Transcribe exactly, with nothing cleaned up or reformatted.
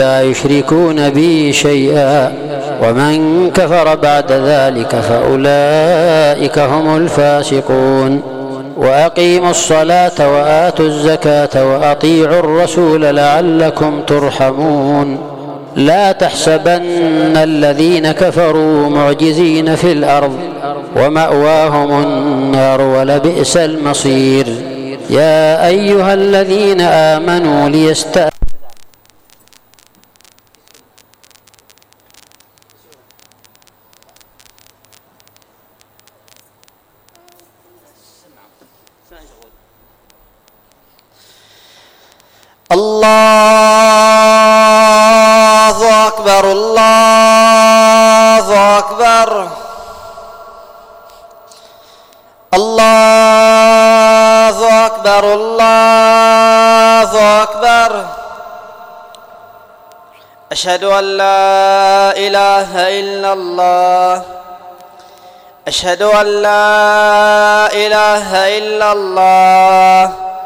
لا يشركون بي شيئا ومن كفر بعد ذلك فأولئك هم الفاسقون. وأقيموا الصلاة وآتوا الزكاة وأطيعوا الرسول لعلكم ترحمون. لا تحسبن الذين كفروا معجزين في الأرض ومأواهم النار ولبئس المصير. يا أيها الذين آمنوا ليستأذنوا الله أكبر الله أكبر الله أكبر الله أكبر. أشهد أن لا إله إلا الله أشهد أن لا إله إلا الله